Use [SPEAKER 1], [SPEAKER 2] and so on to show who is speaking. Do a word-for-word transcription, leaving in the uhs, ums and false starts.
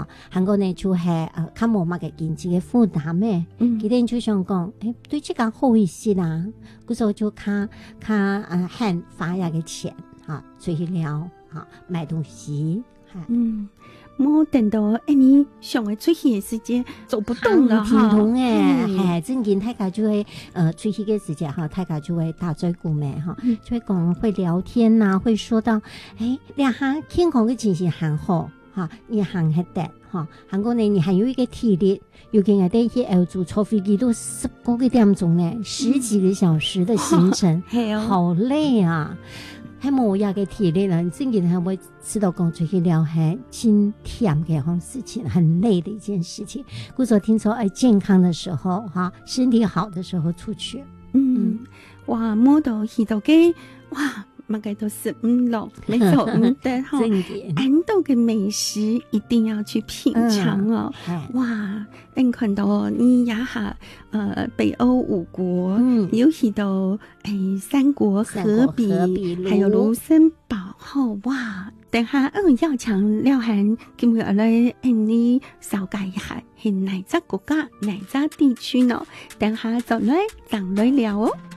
[SPEAKER 1] 哈，韩国呢就系呃较无乜嘅經濟嘅負擔嘅，
[SPEAKER 2] 嗯
[SPEAKER 1] 佢哋就想講，誒對這個好一些啦，嗰時候就較較呃慳花呀嘅錢哈，出去了哈買東西，
[SPEAKER 2] 嗯。冇等到誒你想要出去嘅時間做不動了哈，
[SPEAKER 1] 唔同嘅，
[SPEAKER 2] 嗯
[SPEAKER 1] 係正經大家就會呃出去嘅時間哈，大家就會打嘴鼓咩哈，
[SPEAKER 2] 嗯
[SPEAKER 1] 就會講會聊天呐，會說到誒兩下健康嘅情形很好哈，你行係得哈，韓國呢你還有一個體力，尤其係啲嘢要做坐飛機都十個幾點鐘呢，十幾個小時的行程，
[SPEAKER 2] 係啊，
[SPEAKER 1] 好累啊！喺冇呀嘅體力啦，正經係會知道講出去聊係真甜嘅一件事情，很累的一件事情。故所聽說，哎，健康的時候哈，身體好的時候出去，
[SPEAKER 2] 嗯，哇，摸到去到嘅，哇，乜嘅都是唔落，沒錯，唔得哈。
[SPEAKER 1] 正經，
[SPEAKER 2] 安度嘅美食一定要去品嘗哦。
[SPEAKER 1] 嗯、
[SPEAKER 2] 哇，你看到你也下，呃，北歐五國，嗯，有去到誒三國合璧，還有盧森堡，吼哇！等下嗯要強了閒，今日來誒你紹介一下係哪隻國家、哪隻地區呢？等下就來再來聊哦。